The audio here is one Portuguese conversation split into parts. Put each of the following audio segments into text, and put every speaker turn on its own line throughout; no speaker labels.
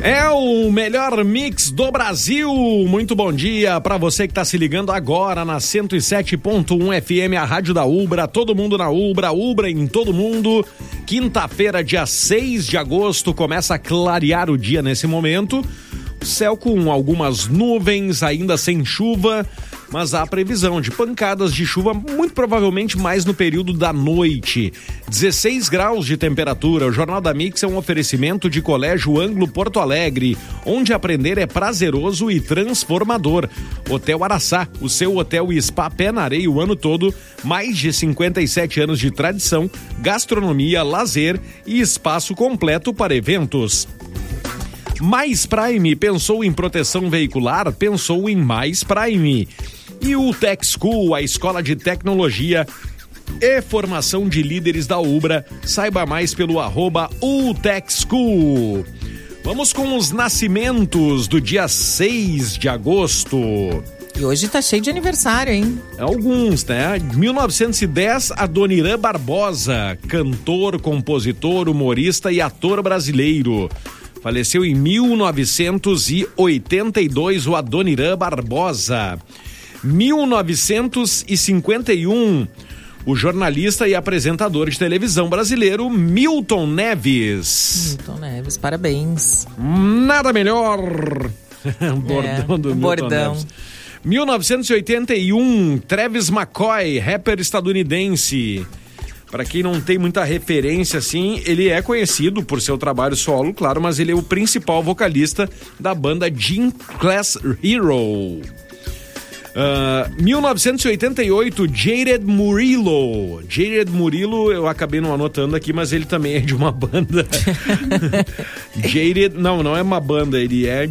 É o melhor mix do Brasil. Muito bom dia para você que tá se ligando agora na 107.1 FM, a rádio da Ubra. Todo mundo na Ubra, Ubra em todo mundo. Quinta-feira, dia 6 de agosto, começa a clarear o dia nesse momento. Céu com algumas nuvens, ainda sem chuva, mas há previsão de pancadas de chuva, muito provavelmente mais no período da noite. 16 graus de temperatura. O Jornal da Mix é um oferecimento de Colégio Ângulo Porto Alegre, onde aprender é prazeroso e transformador. Hotel Araçá, o seu hotel e spa pé na areia o ano todo, mais de 57 anos de tradição, gastronomia, lazer e espaço completo para eventos. Mais Prime, pensou em proteção veicular? Pensou em Mais Prime. E o Tech School, a escola de tecnologia e formação de líderes da Ubra. Saiba mais pelo @UTechSchool. Vamos com os nascimentos do dia 6 de agosto.
E hoje tá cheio de aniversário, hein?
Alguns, né? 1910, Adoniran Barbosa, cantor, compositor, humorista e ator brasileiro. Faleceu em 1982, o Adoniran Barbosa. 1951, o jornalista e apresentador de televisão brasileiro Milton Neves.
Milton Neves, parabéns.
Nada melhor. Bordão do Milton
bordão.
Neves. 1981, Travis McCoy, rapper estadunidense. Para quem não tem muita referência, assim, ele é conhecido por seu trabalho solo, claro, mas ele é o principal vocalista da banda Gym Class Hero. 1988, Jared Murillo. Jared Murillo, eu acabei não anotando aqui, mas ele também é de uma banda. Jared, não é uma banda, ele é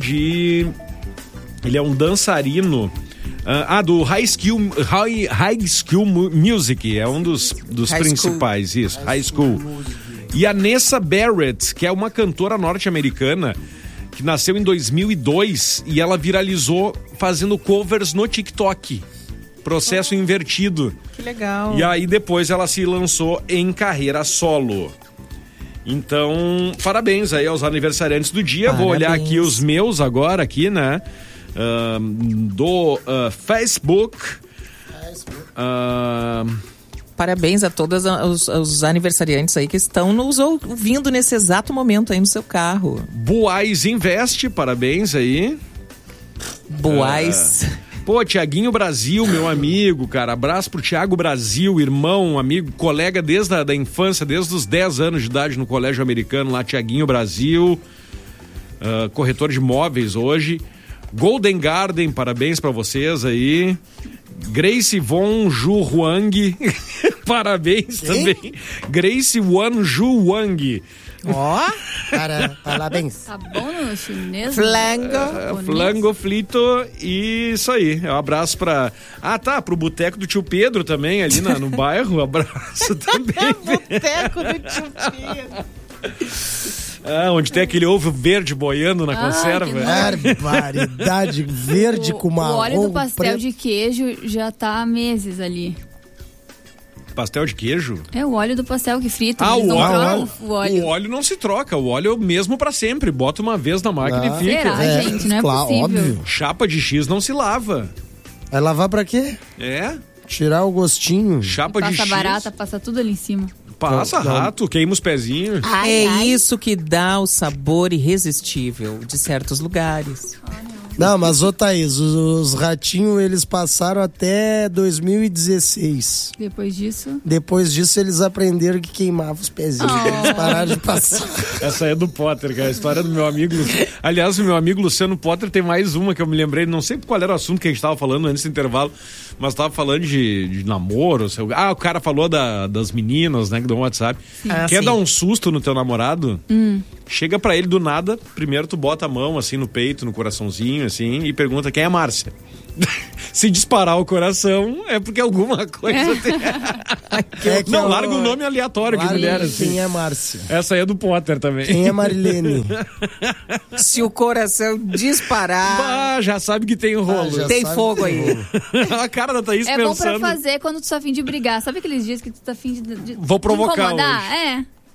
um dançarino. Do High School Music, é um dos principais, isso, High School. E a Nessa Barrett, que é uma cantora norte-americana, que nasceu em 2002 e ela viralizou fazendo covers no TikTok. Processo invertido.
Que legal.
E aí depois ela se lançou em carreira solo. Então, parabéns aí aos aniversariantes do dia.
Parabéns.
Vou olhar aqui os meus agora, aqui, né? Do Facebook.
Parabéns a todos os aniversariantes aí que estão nos ouvindo nesse exato momento aí no seu carro.
Boaz Investe, parabéns aí.
Boaz.
Tiaguinho Brasil, meu amigo, cara. Abraço pro Tiago Brasil, irmão, amigo, colega desde a infância, desde os 10 anos de idade no colégio americano lá, Tiaguinho Brasil. Corretor de imóveis hoje. Golden Garden, parabéns pra vocês aí. Grace Von Ju Huang, parabéns também. Grace Won Ju Wang.
Parabéns.
Tá bom no chinês?
Flango Flito, e isso aí. Um abraço pro Boteco do Tio Pedro também, ali no bairro. Abraço também.
Boteco do Tio Pedro.
Onde tem aquele ovo verde boiando na conserva.
Barbaridade, verde com marrom.
O óleo do pastel
preto.
de queijo já tá há meses ali.
Pastel de queijo?
É o óleo do pastel que frita.
O óleo.
O óleo.
O óleo não se troca, o óleo é o mesmo pra sempre. Bota uma vez na máquina e fica.
Será, gente? Não é possível.
Óbvio.
Chapa de X não se lava.
Vai lavar pra quê? Tirar o gostinho.
Chapa de X.
Passa barata, passa tudo ali em cima.
Passa rato, queima os pezinhos.
Isso que dá o sabor irresistível de certos lugares.
Não, mas Thaís, os ratinhos eles passaram até 2016.
Depois disso,
eles aprenderam que queimava os pezinhos. Eles pararam de passar.
Essa é do Potter, cara. A história do meu amigo. Aliás, o meu amigo Luciano Potter tem mais uma que eu me lembrei. Não sei qual era o assunto que a gente tava falando antes do intervalo, mas tava falando de namoro. O cara falou das meninas, né, que dão WhatsApp. Quer dar um susto no teu namorado? Chega pra ele do nada. Primeiro tu bota a mão assim no peito, no coraçãozinho, assim, e pergunta quem é a Márcia. Se disparar o coração, é porque alguma coisa tem. Não, larga um nome aleatório de mulher, assim.
Quem é Márcia?
Essa aí é do Potter também.
Quem é Marilene?
Se o coração disparar...
já sabe que tem rolo.
Tem fogo aí.
A cara da Thaís
pensando... É bom
pensando...
pra fazer quando tu tá a fim de brigar. Sabe aqueles dias que tu tá a fim de
Vou provocar
incomodar?
hoje.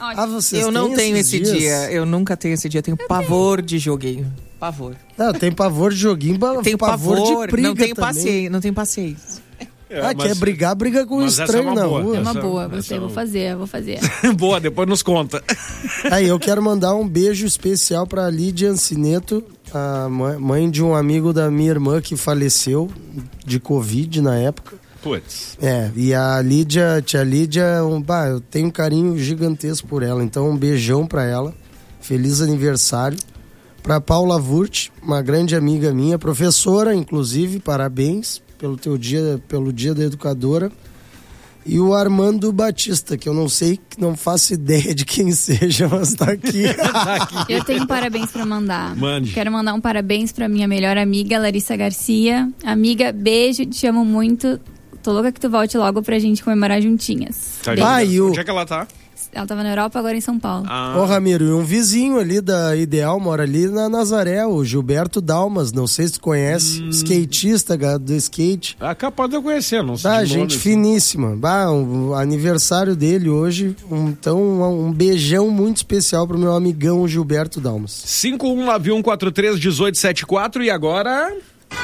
vocês
Eu não tenho
esses
esse
dias?
dia. Eu nunca tenho esse dia. Eu tenho pavor de joguinho. Pavor.
Não, tem pavor de joguinho,
Tenho
pavor de briga
não tenho
também.
paciência. Não tenho paciência.
Quer brigar, briga com o estranho na rua.
É uma boa, gostei, vou fazer.
Boa, depois nos conta.
Aí, eu quero mandar um beijo especial pra Lídia Ancineto, a mãe de um amigo da minha irmã que faleceu de Covid na época.
Putz.
E a Lídia, tia Lídia, eu tenho um carinho gigantesco por ela, então um beijão pra ela. Feliz aniversário. Pra Paula Wurt, uma grande amiga minha, professora, inclusive, parabéns pelo dia da educadora. E o Armando Batista, que eu não faço ideia de quem seja, mas tá aqui.
Eu tenho um parabéns pra mandar.
Mande.
Quero mandar um parabéns pra minha melhor amiga, Larissa Garcia. Amiga, beijo, te amo muito. Tô louca que tu volte logo pra gente comemorar juntinhas.
Onde é que ela tá?
Ela tava na Europa, agora em São Paulo.
Ô, Ramiro, e um vizinho ali da Ideal mora ali na Nazaré, o Gilberto Dalmas, não sei se tu conhece, skatista do skate.
Capaz de eu conhecer, não sei.
Gente finíssima. O aniversário dele hoje, então um beijão muito especial pro meu amigão Gilberto Dalmas.
5191431874 e agora...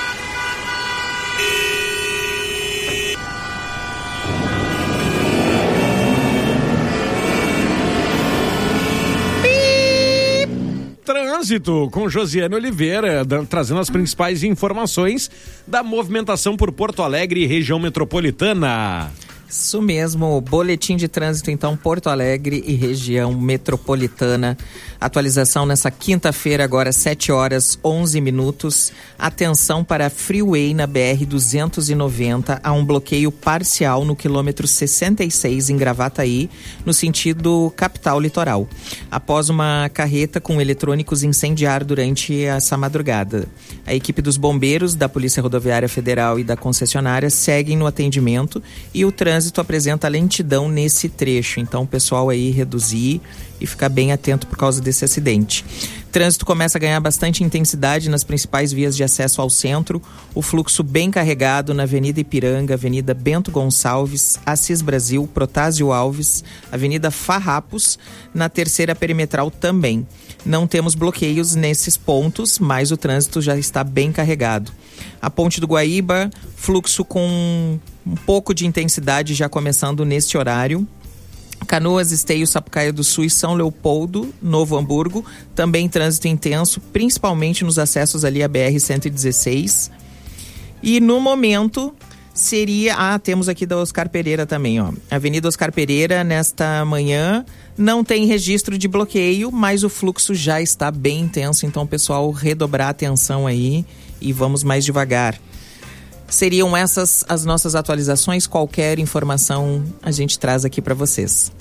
Trânsito com Josiane Oliveira, trazendo as principais informações da movimentação por Porto Alegre e região metropolitana.
Isso mesmo, boletim de trânsito então, Porto Alegre e região metropolitana. Atualização nessa quinta-feira, agora 7h11. Atenção para a Freeway na BR-290, há um bloqueio parcial no quilômetro 66 em Gravataí, no sentido capital litoral. Após uma carreta com eletrônicos incendiar durante essa madrugada. A equipe dos bombeiros, da Polícia Rodoviária Federal e da concessionária seguem no atendimento e o trânsito apresenta lentidão nesse trecho, então o pessoal aí reduzir e ficar bem atento por causa desse acidente. Trânsito começa a ganhar bastante intensidade nas principais vias de acesso ao centro, o fluxo bem carregado na Avenida Ipiranga, Avenida Bento Gonçalves, Assis Brasil, Protásio Alves, Avenida Farrapos, na terceira perimetral também. Não temos bloqueios nesses pontos, mas o trânsito já está bem carregado. A Ponte do Guaíba, fluxo com um pouco de intensidade já começando neste horário. Canoas, Esteio, Sapucaia do Sul e São Leopoldo, Novo Hamburgo, também trânsito intenso, principalmente nos acessos ali à BR-116. E no momento seria... temos aqui da Oscar Pereira também, ó. Avenida Oscar Pereira, nesta manhã, não tem registro de bloqueio, mas o fluxo já está bem intenso, então pessoal, redobrar a atenção aí e vamos mais devagar. Seriam essas as nossas atualizações. Qualquer informação a gente traz aqui para vocês.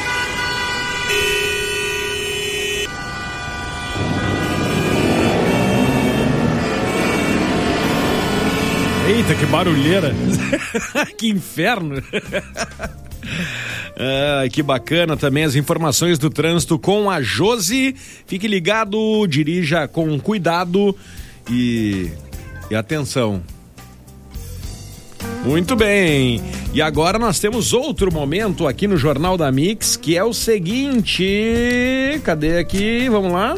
Eita, que barulheira! Que inferno! Que bacana também as informações do trânsito com a Josi. Fique ligado, dirija com cuidado e atenção. Muito bem, e agora nós temos outro momento aqui no Jornal da Mix, que é o seguinte, cadê aqui, vamos lá?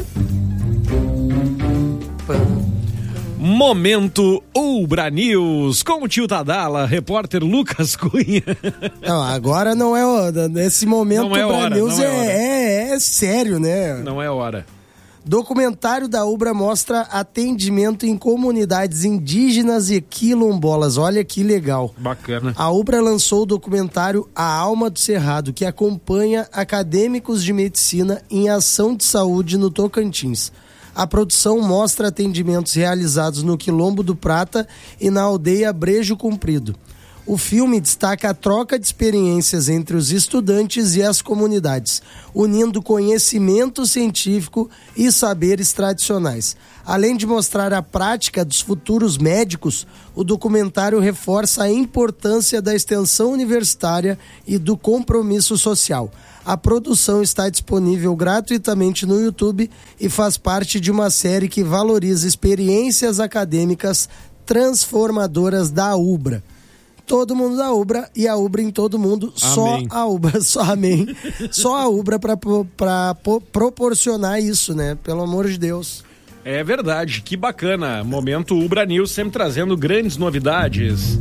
Momento Ubra News, com o tio Tadala, repórter Lucas Cunha.
Não, agora não é hora, nesse momento
não é
Ubra
hora,
News
não
é sério, né?
Não é hora.
Documentário da Ubra mostra atendimento em comunidades indígenas e quilombolas. Olha que legal.
Bacana.
A Ubra lançou o documentário A Alma do Cerrado, que acompanha acadêmicos de medicina em ação de saúde no Tocantins. A produção mostra atendimentos realizados no Quilombo do Prata e na aldeia Brejo Comprido. O filme destaca a troca de experiências entre os estudantes e as comunidades, unindo conhecimento científico e saberes tradicionais. Além de mostrar a prática dos futuros médicos, o documentário reforça a importância da extensão universitária e do compromisso social. A produção está disponível gratuitamente no YouTube e faz parte de uma série que valoriza experiências acadêmicas transformadoras da Ubra. todo mundo da Ubra e a Ubra em todo mundo.
Amém.
Só a Ubra, só amém. Só a Ubra pra proporcionar isso, né? Pelo amor de Deus.
É verdade, que bacana. Momento Ubra News, sempre trazendo grandes novidades.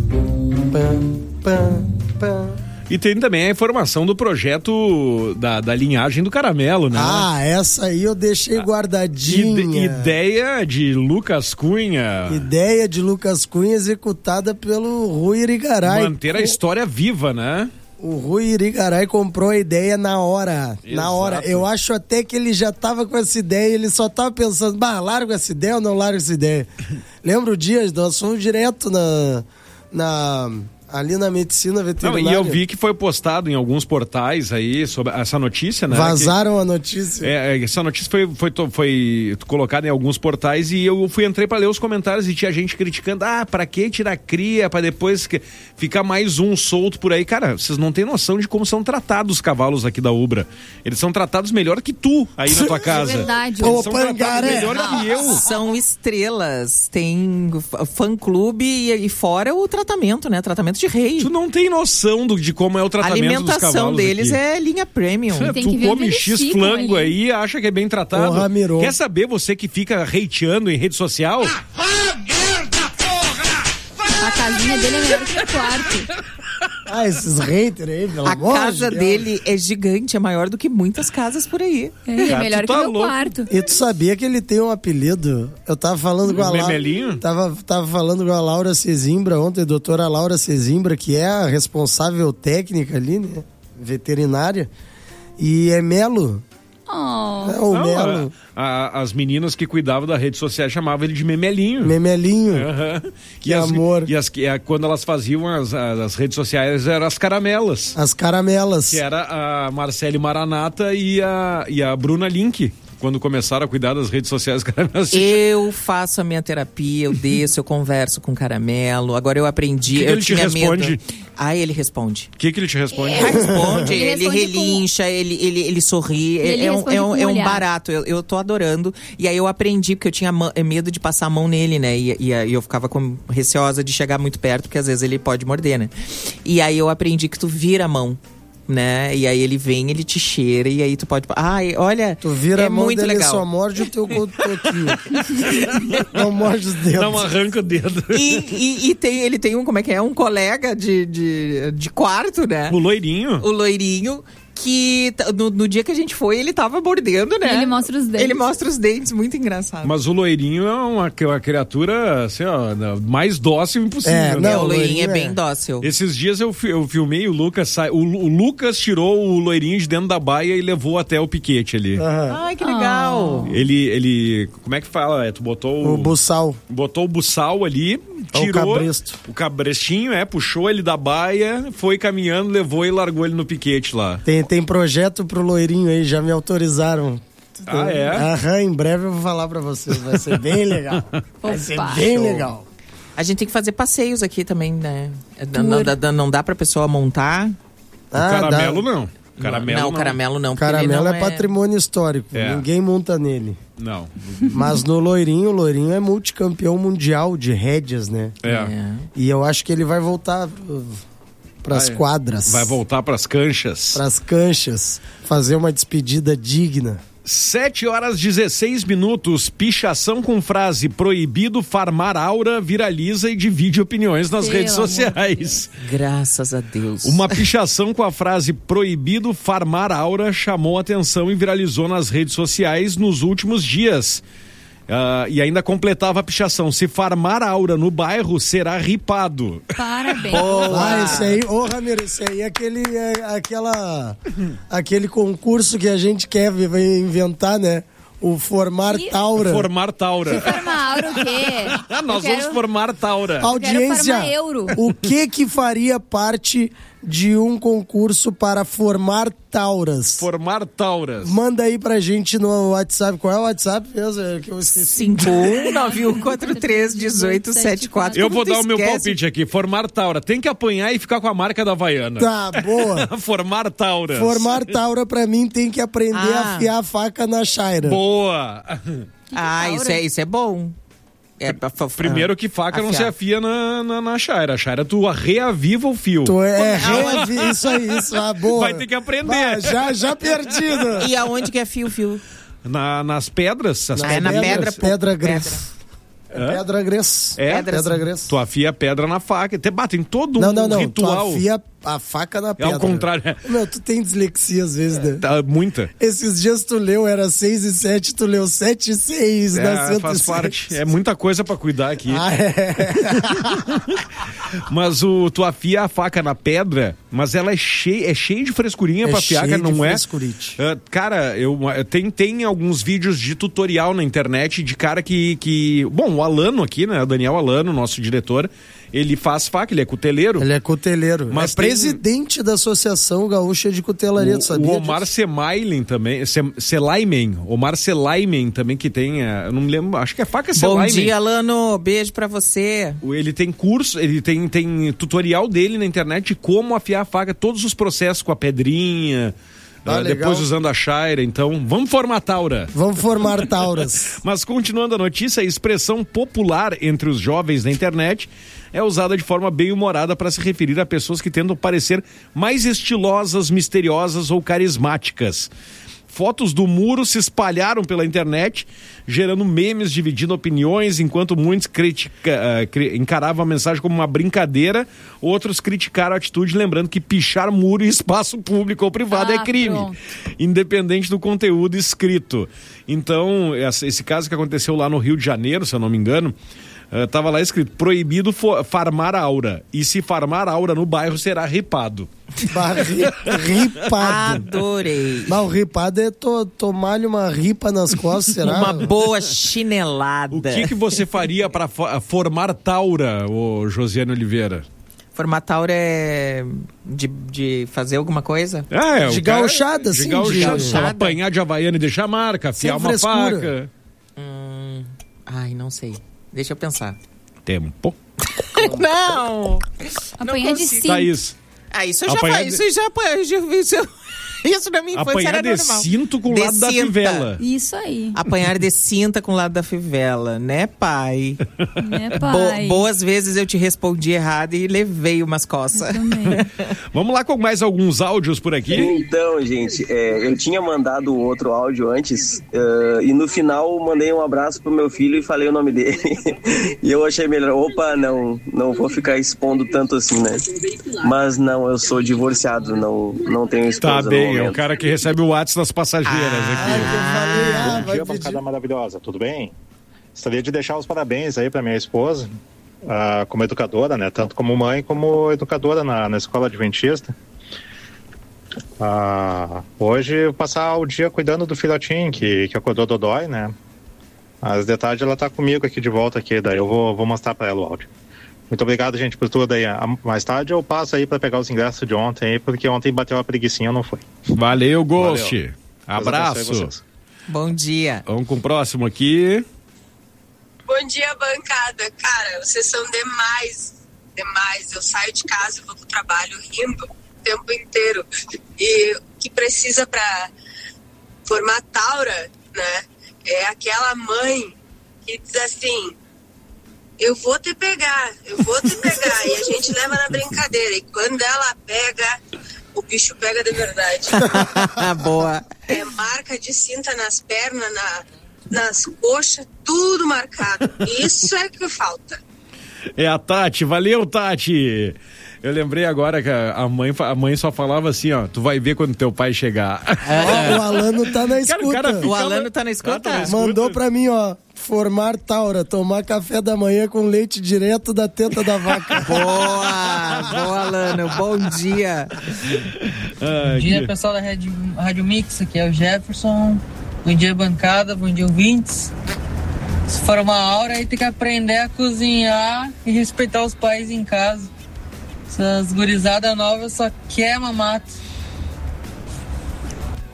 E tem também a informação do projeto da linhagem do caramelo, né?
Ah, essa aí eu deixei guardadinha.
Ideia de Lucas Cunha.
Ideia de Lucas Cunha executada pelo Rui Irigaray.
Manter a história viva, né?
O Rui Irigaray comprou a ideia na hora.
Exato.
Na hora. Eu acho até que ele já tava com essa ideia, ele só tava pensando, largo essa ideia ou não largo essa ideia? Lembra o dia? Nós fomos direto ali na medicina veterinária.
Não, e eu vi que foi postado em alguns portais aí sobre essa notícia, né?
Vazaram a notícia.
Essa notícia foi colocada em alguns portais e eu entrei pra ler os comentários e tinha gente criticando, pra que tirar cria, pra depois ficar mais um solto por aí. Cara, vocês não têm noção de como são tratados os cavalos aqui da Ubra. Eles são tratados melhor que tu aí na tua casa.
É verdade.
Eles são tratados melhor que eu.
São estrelas, tem fã-clube e fora o tratamento, né? Tratamento de rei.
Tu não tem noção de como é o
A
tratamento dos cavalos.
alimentação deles
aqui.
é linha premium.
Tem
Tu
que ver
come
onde eles
X
ficam
flango
ali.
aí e acha que é bem tratado.
Porra, mirou.
Quer saber você que fica hateando em rede social?
A casinha dele é melhor que o quarto.
Esses haters aí, pelo
A
amor de
casa
Deus.
dele é gigante, é maior do que muitas casas por aí.
É
Cara,
melhor
tu
que o
tá
meu
louco.
quarto.
E tu sabia que ele tem um apelido? Eu tava falando com a Laura.
Memelinho?
Tava falando com a Laura Cezimbra ontem, a doutora Laura Cezimbra, que é a responsável técnica ali, né? Veterinária. E é Melo.
Oh.
É o
Não,
Melo.
as meninas que cuidavam da rede social chamavam ele de memelinho.
Memelinho.
Aham.
Que amor.
Quando elas faziam as redes sociais, eram as caramelas.
As caramelas.
Que era a Marcele Maranata e a Bruna Link. Quando começaram a cuidar das redes sociais, caramelas.
Eu faço a minha terapia, eu desço, eu converso com o caramelo. Agora eu aprendi,
Que
eu
ele te
tinha
responde?
medo. Ele responde.
O que ele te responde?
Responde,
Ele
ele
responde
relincha, ele sorri,
Ele responde com
é um
olhar.
barato, eu tô adorando. E aí eu aprendi, porque eu tinha medo de passar a mão nele, né? E eu ficava receosa de chegar muito perto, porque às vezes ele pode morder, né? E aí eu aprendi que tu vira a mão, né? E aí ele vem, ele te cheira, e aí tu pode... olha,
Tu vira a mão
muito
dele e
legal.
só morde o teu cotoquinho. Não morde os dedos.
Não arranca o dedo.
E ele tem um colega de quarto, né?
O loirinho.
O loirinho, que no dia que a gente foi, ele tava mordendo, né?
Ele mostra os dentes.
Ele mostra os dentes, muito engraçado.
Mas o loirinho é uma criatura, assim, ó, mais dócil impossível.
Não,
né?
O loirinho é
loirinho
bem dócil.
Esses dias eu filmei o Lucas, o Lucas tirou o loirinho de dentro da baia e levou até o piquete ali.
Ai, que legal.
Ele, como é que fala? Tu botou
O buçal.
botou o buçal ali,
É o
tirou
cabresto.
o cabrestinho, puxou ele da baia, foi caminhando, levou e largou ele no piquete lá.
Tem projeto pro loirinho aí, já me autorizaram.
Ah, é?
Em breve eu vou falar pra vocês, vai ser bem legal. Vai ser
Opa.
bem legal.
A gente tem que fazer passeios aqui também, né? Não dá pra pessoa montar.
O caramelo não. Caramelo
não, caramelo não. porque
Caramelo
ele não
é patrimônio histórico,
É.
ninguém monta nele.
Não.
Mas no loirinho, o loirinho é multicampeão mundial de rédeas, né?
É.
E eu acho que ele vai voltar pras quadras.
Vai voltar pras canchas.
Pras canchas, fazer uma despedida digna.
7h16, pichação com frase proibido farmar aura viraliza e divide opiniões nas
Pelo
redes
amor de
sociais.
Graças a Deus.
Uma pichação com a frase proibido farmar aura chamou atenção e viralizou nas redes sociais nos últimos dias. E ainda completava a pichação: se farmar aura no bairro, será ripado.
Parabéns.
Esse aí, Ramiro, esse aí é aquele concurso que a gente quer inventar, né? O formar taura.
Formar taura.
Farma aura o quê?
Nós vamos formar taura.
Audiência,
farmar euro.
o que faria parte de um concurso para formar tauras?
Formar tauras.
Manda aí pra gente no WhatsApp. Qual é o WhatsApp mesmo? É que eu esqueci.
5191431874.
Eu vou dar o meu palpite aqui. Formar taura. Tem que apanhar e ficar com a marca da Havaiana.
Tá, boa.
Formar tauras.
Formar taura pra mim tem que aprender a afiar a faca na chaira.
Boa.
Isso é bom.
Primeiro que faca não se afia na chaira. A chaira tu reaviva o fio.
Isso aí, isso. Boa.
Vai ter que aprender.
Já perdido.
E aonde que é fio?
Nas pedras.
Na pedra.
Pedra grossa. Pedra gressa.
Pedra gressa. Tu afia a pedra na faca. Tem todo um ritual.
Tu afia a faca na pedra.
É ao contrário.
Meu, tu tem dislexia às vezes, né?
Muita.
Esses dias tu leu, era 6 e 7, tu leu 7 e 6 na 107.
Faz parte. É muita coisa pra cuidar aqui. Mas tu afia a faca na pedra, mas ela é cheia de frescurinha pra afiar, não é? Cara, tem alguns vídeos de tutorial na internet de cara que... Bom, o Alano aqui, né? O Daniel Alano, nosso diretor, ele faz faca, ele é cuteleiro.
Mas presidente da Associação Gaúcha de Cutelaria, tu sabia?
O Omar Selaimen também. Omar Selaimen também, que tem... eu não me lembro, acho que é faca Selaimen.
Bom dia, Alano. Beijo pra você.
Ele tem curso, ele tem tutorial dele na internet de como afiar a faca, todos os processos com a pedrinha... depois usando a chaira, então vamos formar taura.
Vamos formar tauras.
Mas continuando a notícia, a expressão popular entre os jovens na internet é usada de forma bem humorada para se referir a pessoas que tentam parecer mais estilosas, misteriosas ou carismáticas. Fotos do muro se espalharam pela internet, gerando memes, dividindo opiniões, enquanto muitos encaravam a mensagem como uma brincadeira, outros criticaram a atitude, lembrando que pichar muro em espaço público ou privado é crime, independente do conteúdo escrito. Então, esse caso que aconteceu lá no Rio de Janeiro, se eu não me engano, tava lá escrito, proibido farmar aura, e se farmar aura no bairro será ripado.
Ripado.
Adorei.
Mas o ripado é tomar-lhe uma ripa nas costas, será?
Uma boa chinelada.
O que você faria para formar taura, ô Josiane Oliveira?
Formar taura é de fazer alguma coisa?
De gauchada, sim.
De gauchada. Apanhar de havaiana e deixar marca, afiar uma faca.
Ai, não sei. Deixa eu pensar.
Tempo.
Não!
Apanhar de cinto.
Tá isso.
Isso eu já faço. Isso na minha infância era normal.
Apanhar de cinto com o lado da fivela.
Isso aí.
Apanhar de cinta com o lado da fivela, né, pai?
Né, pai?
Boas vezes eu te respondi errado e levei umas coças.
Vamos lá com mais alguns áudios por aqui.
Então, gente, eu tinha mandado outro áudio antes e no final mandei um abraço pro meu filho e falei o nome dele. E eu achei melhor, não vou ficar expondo tanto assim, né? Mas não, eu sou divorciado, não tenho esposa.
Tá bem, é o cara que recebe o WhatsApp das passageiras aqui.
Bom dia, bancada maravilhosa, tudo bem? Gostaria de deixar os parabéns aí para minha esposa, como educadora, né? Tanto como mãe, como educadora na escola adventista. Hoje eu vou passar o dia cuidando do filhotinho que acordou dodói, né? Às de tarde ela tá comigo aqui de volta aqui, daí eu vou mostrar para ela o áudio. Muito obrigado, gente, por tudo aí. Mais tarde eu passo aí para pegar os ingressos de ontem aí, porque ontem bateu a preguicinha, não foi.
Valeu, Ghost. Abraço.
Bom dia.
Vamos com o próximo aqui.
Bom dia, bancada. Cara, vocês são demais. Eu saio de casa e vou pro trabalho rindo o tempo inteiro. E o que precisa pra formar taura, né, é aquela mãe que diz assim... Eu vou te pegar. E a gente leva na brincadeira. E quando ela pega, o bicho pega de verdade.
Boa.
É marca de cinta nas pernas, nas coxas, tudo marcado. Isso é que falta.
É a Tati. Valeu, Tati. Eu lembrei agora que a mãe só falava assim, ó, tu vai ver quando teu pai chegar.
O Alano tá na escuta.
O Alano tá na escuta?
Mandou pra mim, ó, formar taura, tomar café da manhã com leite direto da teta da vaca.
Boa, Alano, bom dia.
Bom dia, pessoal da Rádio Mix, aqui é o Jefferson. Bom dia, bancada, bom dia, ouvintes. Se for uma aura, aí tem que aprender a cozinhar e respeitar os pais em casa. Essas gurizadas novas só quer mamato.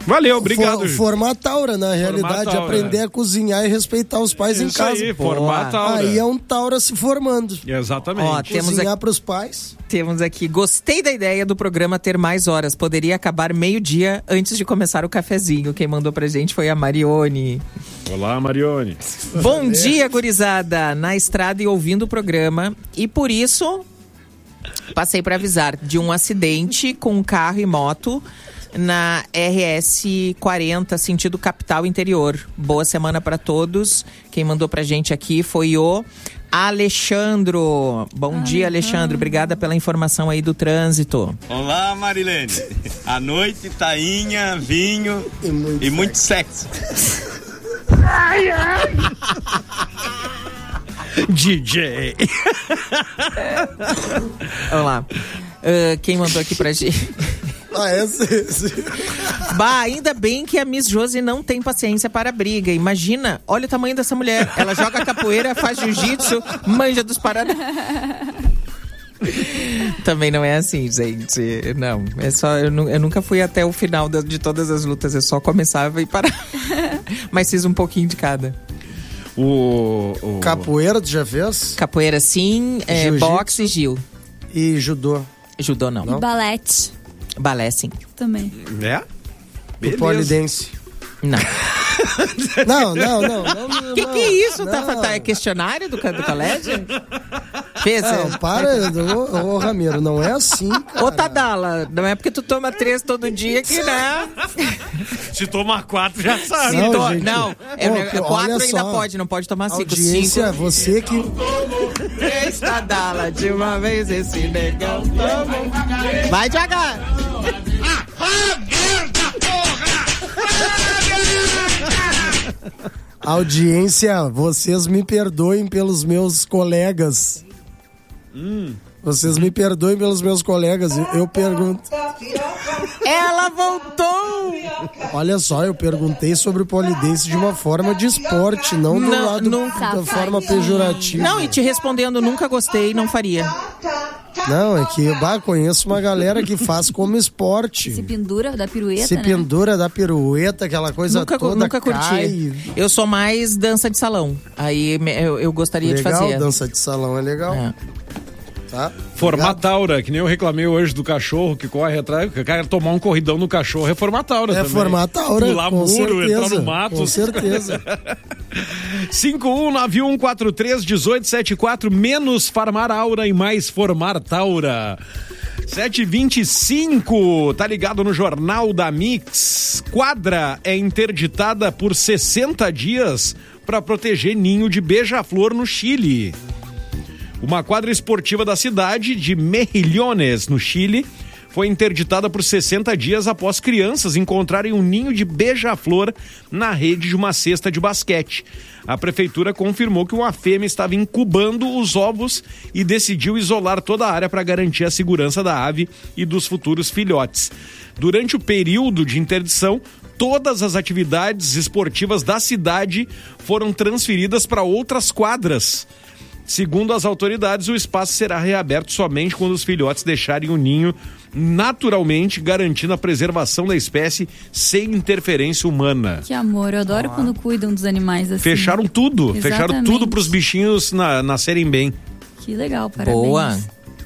Valeu, obrigado.
Formar taura, na realidade,
taura.
Aprender a cozinhar e respeitar os pais em casa.
Aí, formar taura.
Aí é um taura se formando.
Exatamente.
Ó, temos
Cozinhar pros pais.
Temos aqui, gostei da ideia do programa ter mais horas, poderia acabar meio-dia antes de começar o cafezinho. Quem mandou pra gente foi a Marione.
Olá, Marione.
Bom dia, gurizada, na estrada e ouvindo o programa, e por isso passei para avisar de um acidente com carro e moto na RS 40, sentido capital interior. Boa semana para todos. Quem mandou pra gente aqui foi o Alexandro. Bom dia, Alexandre. Obrigada pela informação aí do trânsito.
Olá, Marilene. À noite, tainha, vinho e muito sexo.
Ai, ai. DJ.
Vamos lá. Quem mandou aqui pra gente?
Esse.
Bah, ainda bem que a Miss Josi não tem paciência para a briga. Imagina, olha o tamanho dessa mulher. Ela joga capoeira, faz jiu-jitsu, manja dos paradas. Também não é assim, gente. Não, é só eu nunca fui até o final de todas as lutas. Eu só começava e parava. Mas fiz um pouquinho de cada.
Capoeira tu já fez?
Capoeira sim, boxe e Gil.
E judô?
Judô não.
E balete.
Balé sim.
Também.
É?
E polidense?
Não.
Não.
Que é isso? Tá questionário do colégio? Fez?
Não, para, ô Ramiro, não é assim, cara.
Ô Tadala, não é porque tu toma 3 todo dia que, né?
Se tomar 4 já sabe.
Não, 4 ainda
só,
pode, não pode tomar 5.
Audiência, 5. Você que...
3 Tadala, de uma vez esse negão toma. Vai devagar.
Audiência, vocês me perdoem pelos meus colegas. Vocês me perdoem pelos meus colegas. Eu pergunto.
Ela voltou!
Olha só, eu perguntei sobre polidense de uma forma de esporte, não do lado da forma pejorativa.
Não, e te respondendo, nunca gostei, não faria.
Não, é que conheço uma galera que faz como esporte.
Se pendura da pirueta,
Se pendura da pirueta, aquela coisa toda.
Nunca curti. Eu sou mais dança de salão. Aí eu gostaria de fazer.
Legal, dança de salão é legal.
É.
Tá?
Formar taura, que nem eu reclamei hoje do cachorro que corre atrás. Que quer tomar um corridão no cachorro, é formar taura também.
É formar taura,
pular
com
muro,
certeza,
entrar no mato.
Com certeza.
5191431874, menos farmar aura e mais formar taura. 7h25, tá ligado no Jornal da Mix. Quadra é interditada por 60 dias para proteger ninho de beija-flor no Chile. Uma quadra esportiva da cidade de Mejillones, no Chile, foi interditada por 60 dias após crianças encontrarem um ninho de beija-flor na rede de uma cesta de basquete. A prefeitura confirmou que uma fêmea estava incubando os ovos e decidiu isolar toda a área para garantir a segurança da ave e dos futuros filhotes. Durante o período de interdição, todas as atividades esportivas da cidade foram transferidas para outras quadras. Segundo as autoridades, o espaço será reaberto somente quando os filhotes deixarem o ninho naturalmente, garantindo a preservação da espécie sem interferência humana.
Que amor, eu adoro quando cuidam dos animais assim.
Fecharam tudo,
Exatamente.
fecharam tudo para os bichinhos nascerem bem.
Que legal, parabéns.
Boa.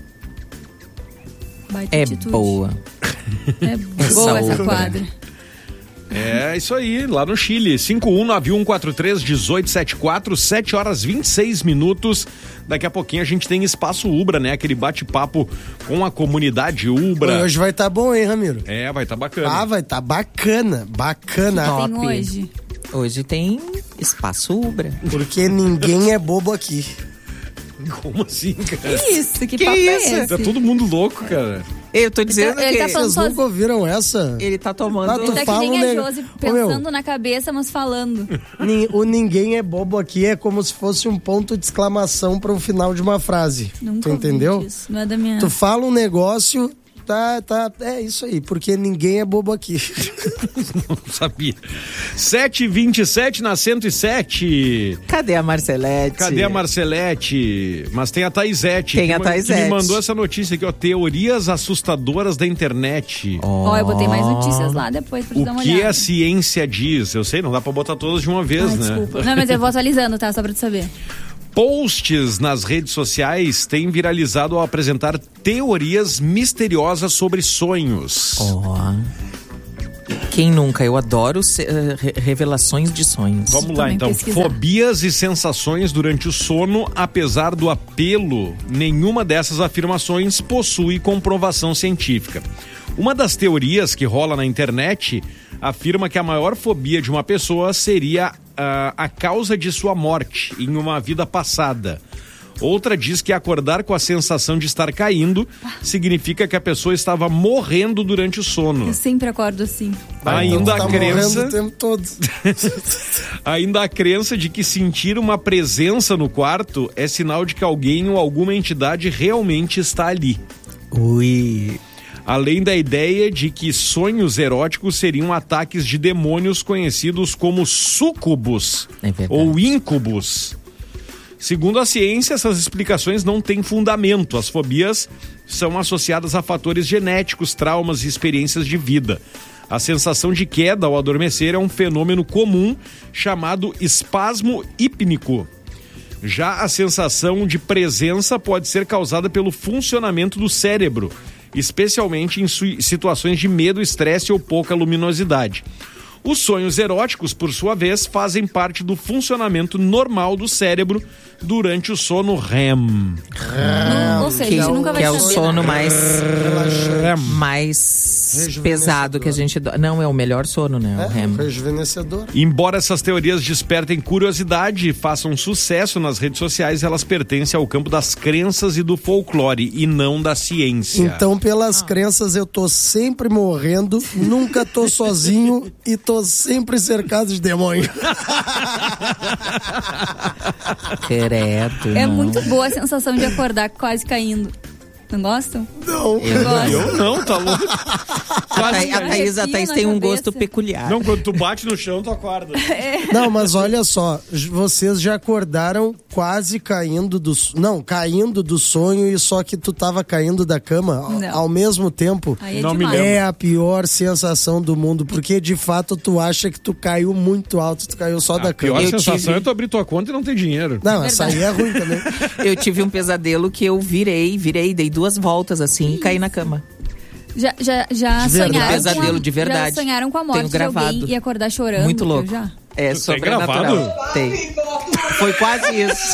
Baita
É
atitude.
boa.
É boa essa quadra.
É isso aí, lá no Chile, 5191431874, 7h26. Daqui a pouquinho a gente tem Espaço Ubra, né? Aquele bate-papo com a comunidade Ubra.
Hoje vai estar bom, hein, Ramiro?
É, vai estar bacana.
Ah, vai estar bacana.
Tem hoje.
Hoje tem Espaço Ubra.
Porque ninguém é bobo aqui.
Como assim, cara?
Que isso? Que papo é esse?
Tá todo mundo louco, cara.
Eu tô dizendo
Ele
que...
tá falando
Vocês nunca ouviram essa?
Ele tá tomando...
Tu
Ele tá que
fala
nem
um
a
neg-
Josi,
Ô,
pensando
meu.
na cabeça, mas falando.
O ninguém é bobo aqui é como se fosse um ponto de exclamação para o final de uma frase.
Nunca
Tu
ouvi
entendeu?
disso. Não é da minha...
Tu fala um negócio tá. É isso aí, porque ninguém é bobo aqui.
Não sabia. 7h27 na 107.
Cadê a Marcelete?
Mas tem a Thaisete.
Tem a Thaisete.
Que me mandou essa notícia aqui, ó. Teorias assustadoras da internet.
Eu botei mais notícias lá depois pra dar uma olhada.
O que a ciência diz? Eu sei, não dá pra botar todas de uma vez, né?
Desculpa. Não, mas eu vou atualizando, tá? Só pra tu saber.
Posts nas redes sociais têm viralizado ao apresentar teorias misteriosas sobre sonhos.
Quem nunca? Eu adoro revelações de sonhos.
Vamos lá, então. Fobias e sensações durante o sono, apesar do apelo, nenhuma dessas afirmações possui comprovação científica. Uma das teorias que rola na internet afirma que a maior fobia de uma pessoa seria a causa de sua morte em uma vida passada. Outra diz que acordar com a sensação de estar caindo significa que a pessoa estava morrendo durante o sono.
Eu sempre acordo assim.
Ainda a crença...
o tempo todo.
Ainda a crença de que sentir uma presença no quarto é sinal de que alguém ou alguma entidade realmente está ali.
Ui...
Além da ideia de que sonhos eróticos seriam ataques de demônios conhecidos como súcubos ou íncubos. Segundo a ciência, essas explicações não têm fundamento. As fobias são associadas a fatores genéticos, traumas e experiências de vida. A sensação de queda ao adormecer é um fenômeno comum chamado espasmo hípnico. Já a sensação de presença pode ser causada pelo funcionamento do cérebro, especialmente em situações de medo, estresse ou pouca luminosidade. Os sonhos eróticos, por sua vez, fazem parte do funcionamento normal do cérebro durante o sono REM.
Ou seja, a gente nunca vai
que é o
saber,
sono
né?
mais pesado que a gente... Não, é o melhor sono, né? O REM.
Rejuvenescedor.
Embora essas teorias despertem curiosidade e façam sucesso nas redes sociais, elas pertencem ao campo das crenças e do folclore e não da ciência.
Então, pelas crenças, eu tô sempre morrendo, nunca tô sozinho e tô sempre cercado de demônio.
Credo.
É muito boa a sensação de acordar quase caindo. Não gostam?
Não.
Eu gosto.
Eu não, tá louco.
A Thaís tem um gosto peculiar.
Não, quando tu bate no chão, tu acorda.
Não, mas olha só, vocês já acordaram quase caindo do sonho e só que tu tava caindo da cama ao mesmo tempo.
Aí
Não
demais.
me lembro.
É a pior sensação do mundo, porque de fato tu acha que tu caiu muito alto, tu caiu só da
A pior
cama.
sensação é tu abrir tua conta e não ter dinheiro.
Não, essa aí é ruim também.
Eu tive um pesadelo que eu virei, dei 2 voltas assim e caí na cama.
Já
De verdade?
sonharam
Pesadelo de verdade.
Já sonharam com a morte
Tenho
de alguém
gravado.
e acordar chorando?
Muito louco.
Eu já.
É
Tu tem
sobrenatural.
gravado?
Tem. Foi quase isso.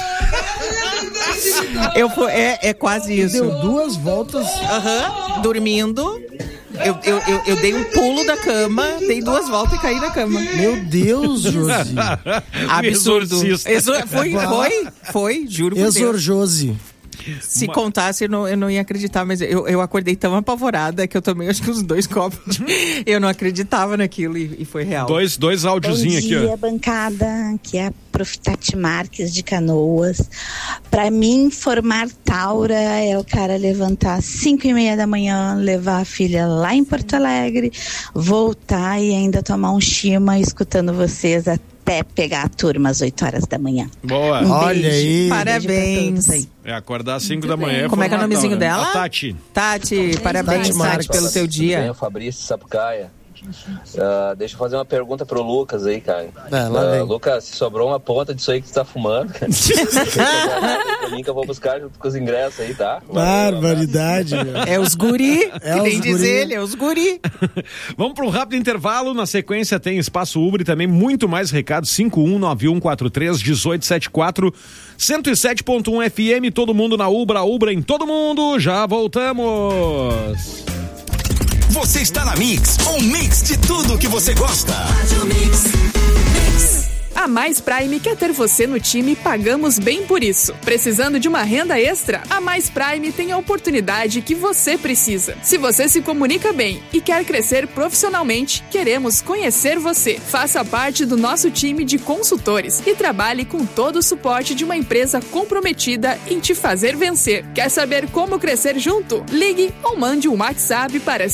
É quase isso.
Deu 2 voltas.
Dormindo. Eu dei um pulo da cama, dei 2 voltas e caí na cama.
Meu Deus, Josi.
Absurdo.
Exorcista.
Foi, juro por Deus.
Exorjosi.
Se contasse, eu não ia acreditar, mas eu acordei tão apavorada que eu tomei acho que uns 2 copos. Eu não acreditava naquilo e foi real.
Dois áudiozinhos aqui, ó.
Bom dia, bancada. Aqui é a Prof. Tati Marques de Canoas. Pra mim, formar Taura é o cara levantar às 5:30 da manhã, levar a filha lá em Porto Alegre, voltar e ainda tomar um chima escutando vocês até pegar a turma às 8 horas da manhã.
Boa.
Olha aí.
Parabéns.
Aí.
É acordar às 5 da manhã.
Como é que é o nomezinho dela?
A Tati.
Tati, parabéns,
Tati
Tati,
Marques.
pelo teu
Tudo bem,
dia.
o Fabrício Sapucaia. Deixa eu fazer uma pergunta pro Lucas aí, cara.
Lá vem.
Lucas, se sobrou uma ponta disso aí que tu tá fumando, cara. Pra mim que eu vou buscar junto com os ingressos aí, tá?
Barbaridade, meu.
É os guri,
É
que
os
nem diz
guri.
ele, é os guri.
Vamos para um rápido intervalo. Na sequência tem Espaço Uber e também muito mais recados. 5191431874 107.1 FM. Todo mundo na Ubra em todo mundo. Já voltamos.
Você está na Mix, um mix de tudo que você gosta. A Mais Prime quer ter você no time e pagamos bem por isso. Precisando de uma renda extra? A Mais Prime tem a oportunidade que você precisa. Se você se comunica bem e quer crescer profissionalmente, queremos conhecer você. Faça parte do nosso time de consultores e trabalhe com todo o suporte de uma empresa comprometida em te fazer vencer. Quer saber como crescer junto? Ligue ou mande um WhatsApp para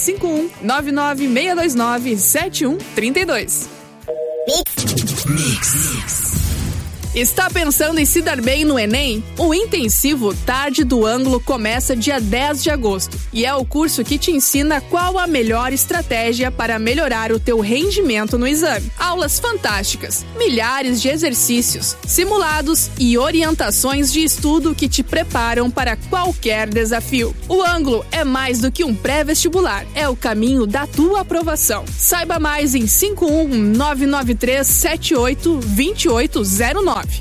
51996297132. Mix. Está pensando em se dar bem no Enem? O intensivo Tarde do Ângulo começa dia 10 de agosto e é o curso que te ensina qual a melhor estratégia para melhorar o teu rendimento no exame. Aulas fantásticas, milhares de exercícios, simulados e orientações de estudo que te preparam para qualquer desafio. O Ângulo é mais do que um pré-vestibular, é o caminho da tua aprovação. Saiba mais em 51993782809.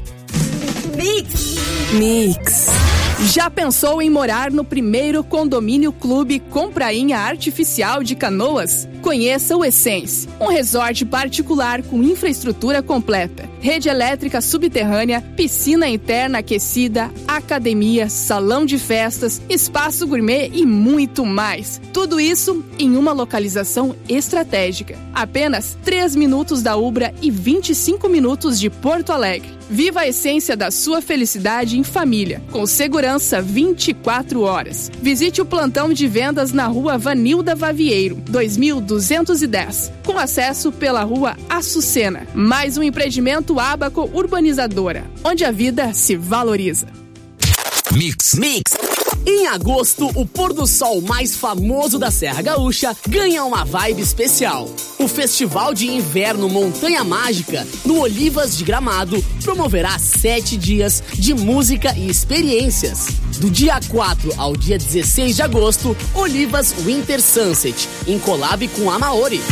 Mix. Já pensou em morar no primeiro condomínio clube com prainha artificial de Canoas? Conheça o Essence, um resort particular com infraestrutura completa, rede elétrica subterrânea, piscina interna aquecida, academia, salão de festas, espaço gourmet e muito mais. Tudo isso em uma localização estratégica. Apenas 3 minutos da Ubra e 25 minutos de Porto Alegre. Viva a essência da sua felicidade em família, com segurança 24 horas. Visite o plantão de vendas na rua Vanilda Vavieiro, 2210, com acesso pela rua Açucena. Mais um empreendimento Abaco Urbanizadora, onde a vida se valoriza.
Mix. Em agosto, o pôr do sol mais famoso da Serra Gaúcha ganha uma vibe especial. O Festival de Inverno Montanha Mágica, no Olivas de Gramado, promoverá 7 dias de música e experiências. Do dia 4 ao dia 16 de agosto, Olivas Winter Sunset, em collab com a Maori.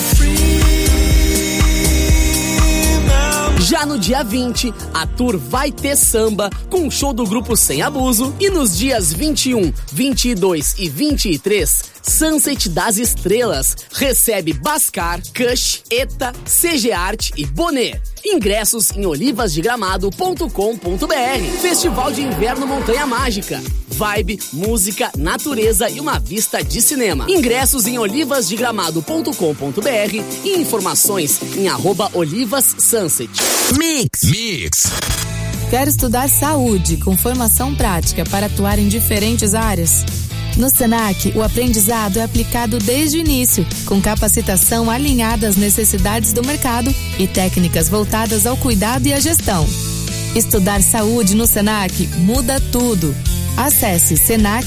Já no dia 20, a tour vai ter samba com o show do grupo Sem Abuso. E nos dias 21, 22 e 23, Sunset das Estrelas recebe Bascar, Kush, Eta, CG Art e Bonet. Ingressos em olivasdegramado.com.br. Festival de Inverno Montanha Mágica. Vibe, música, natureza e uma vista de cinema. Ingressos em olivasdegramado.com.br e informações em @olivassunset. Mix.
Quer estudar saúde com formação prática para atuar em diferentes áreas? No Senac, o aprendizado é aplicado desde o início, com capacitação alinhada às necessidades do mercado e técnicas voltadas ao cuidado e à gestão. Estudar saúde no Senac muda tudo. Acesse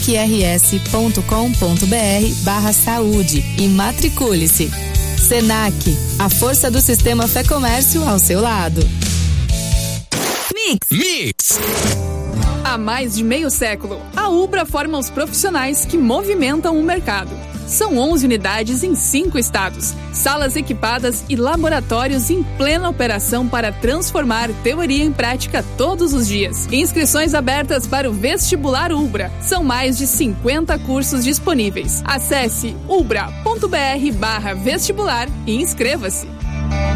senacrs.com.br/saúde e matricule-se. Senac, a força do sistema Fé Comércio ao seu lado.
Mix.
Há mais de meio século, a Ubra forma os profissionais que movimentam o mercado. São 11 unidades em 5 estados, salas equipadas e laboratórios em plena operação para transformar teoria em prática todos os dias. Inscrições abertas para o Vestibular Ubra. São mais de 50 cursos disponíveis. Acesse ubra.br/vestibular e inscreva-se.